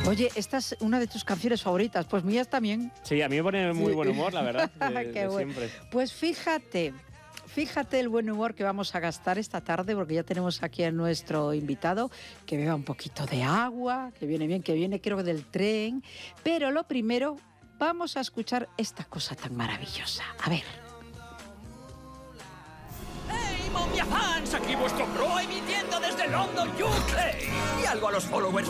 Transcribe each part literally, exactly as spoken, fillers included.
Oye, esta es una de tus canciones favoritas, pues mías también. Sí, a mí me pone muy buen humor, la verdad, de, Qué de bueno. siempre. Pues fíjate, fíjate el buen humor que vamos a gastar esta tarde, porque ya tenemos aquí a nuestro invitado, que beba un poquito de agua, que viene bien, que viene creo del tren, pero lo primero, vamos a escuchar esta cosa tan maravillosa. A ver. ¡Hey, Momia Fans! Aquí vuestro pro emitiendo desde London, U K. Y algo a los followers.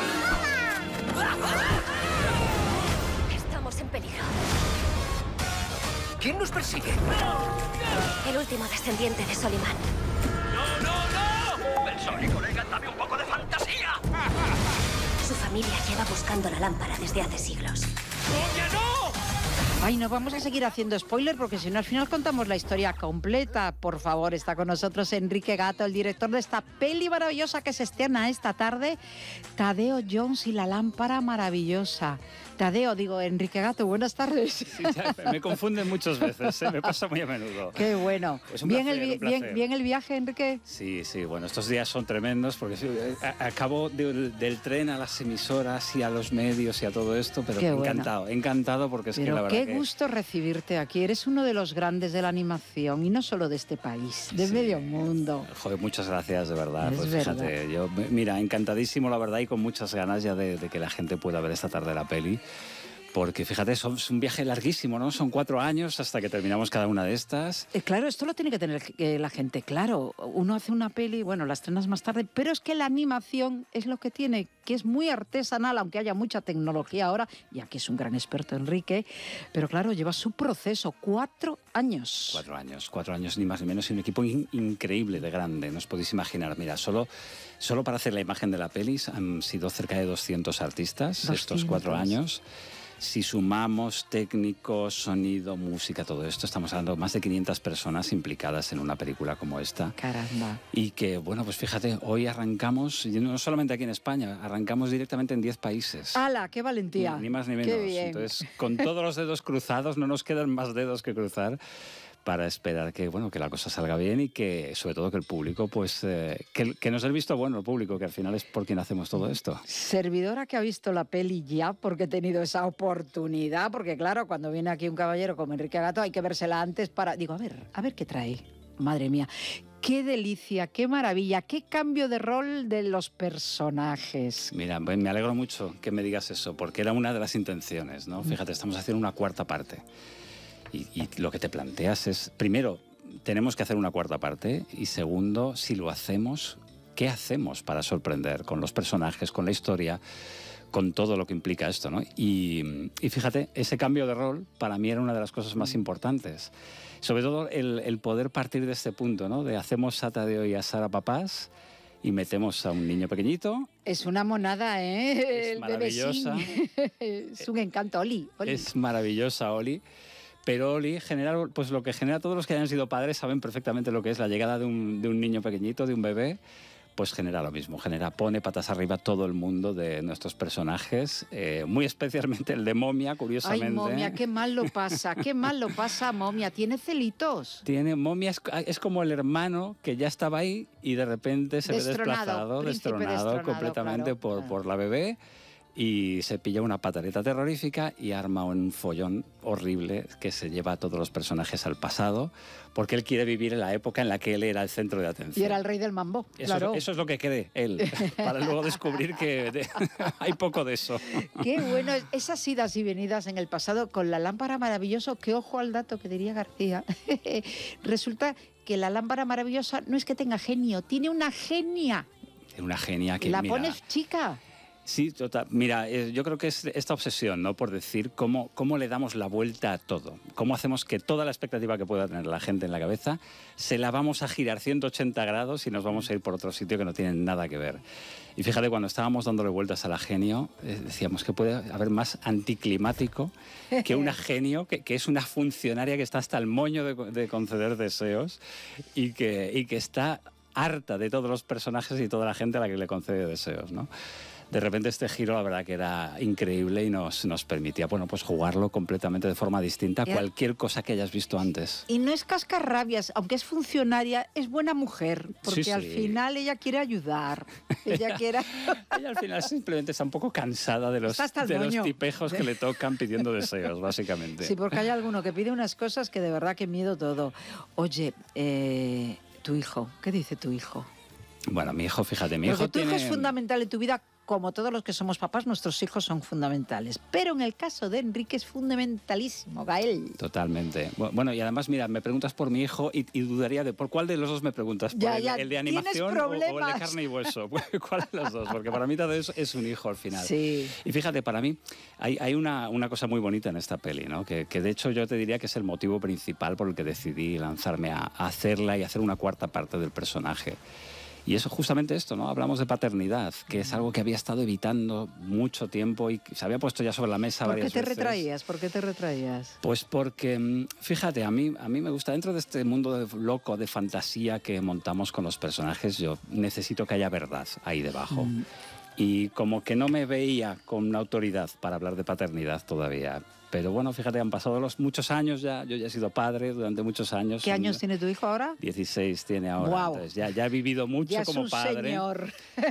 Estamos en peligro. ¿Quién nos persigue? El último descendiente de Soliman. ¡No, no, no! Pensole, colega, dame un poco de fantasía. Su familia lleva buscando la lámpara desde hace siglos. ¡Momia, no! Ay, no vamos a seguir haciendo spoiler porque si no al final contamos la historia completa. Por favor, está con nosotros Enrique Gato, el director de esta peli maravillosa que se estrena esta tarde, Tadeo Jones y la lámpara maravillosa. Tadeo, digo, Enrique Gato, buenas tardes. Sí, ya, me confunden muchas veces, ¿eh? Me pasa muy a menudo. Qué bueno. Pues un ¿Bien, placer, el, un placer. bien, ¿Bien el viaje, Enrique? Sí, sí, bueno, estos días son tremendos porque sí, a- acabo del, del tren a las emisoras y a los medios y a todo esto, pero Qué bueno. encantado, encantado porque es que Pero la verdad qué que... gusto recibirte aquí. Eres uno de los grandes de la animación y no solo de este país, de Sí. medio mundo. Joder, muchas gracias, de verdad. Es pues verdad. fíjate, yo, mira, encantadísimo, la verdad, y con muchas ganas ya de, de que la gente pueda ver esta tarde la peli. Porque fíjate, es un viaje larguísimo, ¿no? Son cuatro años hasta que terminamos cada una de estas. Eh, claro, esto lo tiene que tener eh, la gente claro. Uno hace una peli, bueno, la estrenas más tarde, pero es que la animación es lo que tiene, que es muy artesanal, aunque haya mucha tecnología ahora, y aquí es un gran experto Enrique, pero claro, lleva su proceso, cuatro años. Cuatro años, cuatro años ni más ni menos, y un equipo in- increíble de grande, no os podéis imaginar. Mira, solo, solo para hacer la imagen de la peli han sido cerca de doscientos artistas estos doscientos. cuatro años. Si sumamos técnicos, sonido, música, todo esto, estamos hablando de más de quinientas personas implicadas en una película como esta. Caramba. Y que, bueno, pues fíjate, hoy arrancamos, y no solamente aquí en España, arrancamos directamente en diez países. ¡Hala, qué valentía! Ni, ni más ni menos. Qué bien. Entonces, con todos los dedos cruzados, no nos quedan más dedos que cruzar para esperar que, bueno, que la cosa salga bien y que, sobre todo, que el público, pues, eh, que, que nos dé el visto bueno el público, que al final es por quien hacemos todo esto. Servidora que ha visto la peli ya, porque he tenido esa oportunidad, porque claro, cuando viene aquí un caballero como Enrique Gato hay que vérsela antes para... Digo, a ver, a ver qué trae. Madre mía, qué delicia, qué maravilla, qué cambio de rol de los personajes. Mira, pues, me alegro mucho que me digas eso, porque era una de las intenciones, ¿no? Fíjate, estamos haciendo una cuarta parte. Y, y lo que te planteas es, primero, tenemos que hacer una cuarta parte, y segundo, si lo hacemos, ¿qué hacemos para sorprender con los personajes, con la historia, con todo lo que implica esto, ¿no? Y, y fíjate, ese cambio de rol para mí era una de las cosas más importantes. Sobre todo el, el poder partir de este punto, ¿no? De hacemos a Tadeo y a Sara papás y metemos a un niño pequeñito. Es una monada, ¿eh? Es El maravillosa. bebesín. Es un encanto, Oli. Oli. Es maravillosa, Oli. Pero Oli genera, pues lo que genera, todos los que hayan sido padres saben perfectamente lo que es la llegada de un, de un niño pequeñito, de un bebé, pues genera lo mismo, genera, pone patas arriba todo el mundo de nuestros personajes, eh, muy especialmente el de Momia, curiosamente. Ay, Momia, qué mal lo pasa, qué mal lo pasa Momia, tiene celitos. Tiene, Momia es, es como el hermano que ya estaba ahí y de repente se Destronado, ve desplazado, príncipe destronado, destronado, completamente claro, por, claro. por la bebé. Y se pilla una pataleta terrorífica y arma un follón horrible que se lleva a todos los personajes al pasado, porque él quiere vivir en la época en la que él era el centro de atención. Y era el rey del mambo, Eso, claro. es, eso es lo que cree él, para luego descubrir que de- hay poco de eso. Qué bueno, esas idas y venidas en el pasado con la lámpara maravillosa, que ojo al dato que diría García. Resulta que la lámpara maravillosa no es que tenga genio, tiene una genia. Una genia que La mira, pones chica. Sí, total. Mira, eh, yo creo que es esta obsesión, ¿no? Por decir cómo, cómo le damos la vuelta a todo. Cómo hacemos que toda la expectativa que pueda tener la gente en la cabeza se la vamos a girar ciento ochenta grados y nos vamos a ir por otro sitio que no tiene nada que ver. Y fíjate, cuando estábamos dándole vueltas a la genio, eh, decíamos que puede haber más anticlimático que una genio, que, que es una funcionaria que está hasta el moño de, de conceder deseos y que, y que está harta de todos los personajes y toda la gente a la que le concede deseos, ¿no? de repente este giro, la verdad que era increíble y nos, nos permitía, bueno, pues jugarlo completamente de forma distinta a cualquier cosa que hayas visto antes. Y no es cascarrabias, aunque es funcionaria, es buena mujer, porque Sí, al sí. final ella quiere ayudar. Ella quiere... Ella al final simplemente está un poco cansada de los, Está hasta el de los moño. tipejos que le tocan pidiendo deseos, básicamente. Sí, porque hay alguno que pide unas cosas que de verdad que miedo todo. Oye, eh, tu hijo, ¿qué dice tu hijo? Bueno, mi hijo, fíjate, mi Porque hijo tu hijo tiene... es fundamental en tu vida, como todos los que somos papás, nuestros hijos son fundamentales. Pero en el caso de Enrique es fundamentalísimo, Gael. Totalmente. Bu- Bueno, y además, mira, me preguntas por mi hijo y, y dudaría de por cuál de los dos me preguntas. ¿Por Ya, el, ya, el de tienes animación o, o el de problemas. carne y hueso? ¿Cuál de los dos? Porque para mí todo eso es un hijo al final. Sí. Y fíjate, para mí hay, hay una, una cosa muy bonita en esta peli, ¿no? Que, que de hecho yo te diría que es el motivo principal por el que decidí lanzarme a, a hacerla y hacer una cuarta parte del personaje. Y eso justamente esto, ¿no? Hablamos de paternidad, que es algo que había estado evitando mucho tiempo y se había puesto ya sobre la mesa ¿Por qué varias te veces. retraías? ¿Por qué te retraías? Pues porque, mm, fíjate, a mí, a mí me gusta, dentro de este mundo de- loco de fantasía que montamos con los personajes, yo necesito que haya verdad ahí debajo. Mm. Y como que no me veía con una autoridad para hablar de paternidad todavía. Pero bueno, fíjate, han pasado los muchos años ya, yo ya he sido padre durante muchos años. ¿Qué años tiene tu hijo ahora? dieciséis tiene ahora. Guau. Entonces ya, ya he vivido mucho Ya es como un padre. señor.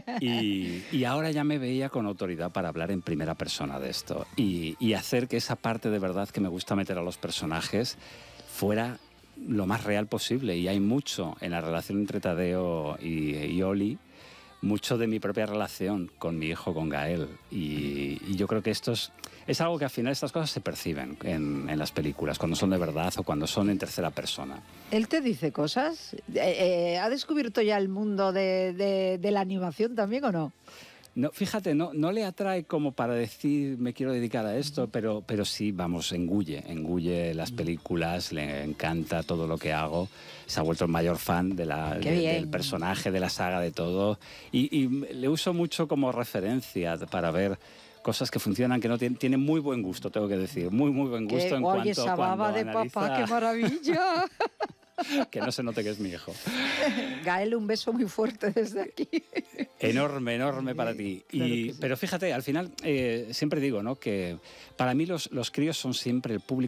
Y, y ahora ya me veía con autoridad para hablar en primera persona de esto y, y hacer que esa parte de verdad que me gusta meter a los personajes fuera lo más real posible. Y hay mucho en la relación entre Tadeo y, y Oli, mucho de mi propia relación con mi hijo, con Gael. Y, y yo creo que esto es, es algo que al final estas cosas se perciben en, en las películas, cuando son de verdad o cuando son en tercera persona. ¿Él te dice cosas? Eh, eh, ¿Ha descubierto ya el mundo de, de- de la animación también o no? No, fíjate, no, no le atrae como para decir me quiero dedicar a esto, pero, pero sí, vamos, engulle, engulle las películas, le encanta todo lo que hago, se ha vuelto el mayor fan de la, Qué de- bien. del personaje, de la saga, de todo, y, y le uso mucho como referencia para ver cosas que funcionan, que no tienen, tiene muy buen gusto, tengo que decir, muy, muy buen gusto Que, en oye, cuanto esa baba cuando de papá, analiza- qué maravilla. que no se note que es mi hijo. Gael, un beso muy fuerte desde aquí. Enorme, enorme para ti. Claro Y, que sí. Pero fíjate, al final eh, siempre digo, ¿no?, que para mí los, los críos son siempre el público